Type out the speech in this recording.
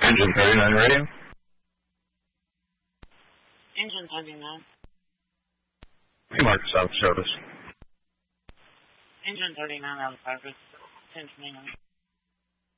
Engine 39 radio. Engine 39. Marcus out of service. Engine 39 out of service. 1029.